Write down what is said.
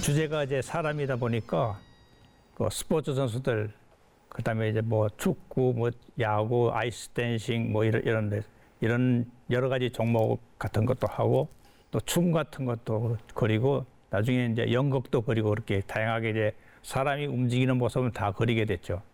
주제가 이제 사람이다 보니까 그 스포츠 선수들, 그다음에 이제 뭐 축구, 뭐 야구, 아이스 댄싱 뭐 이런 여러 가지 종목 같은 것도 하고 또 춤 같은 것도 그리고 나중에 이제 연극도 그리고 그렇게 다양하게 이제 사람이 움직이는 모습을 다 그리게 됐죠.